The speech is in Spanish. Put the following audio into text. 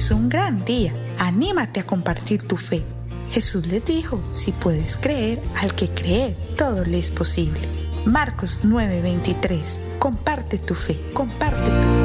es un gran día. Anímate a compartir tu fe. Jesús les dijo, si puedes creer, al que cree, todo le es posible. Marcos 9:23. Comparte tu fe, comparte tu fe.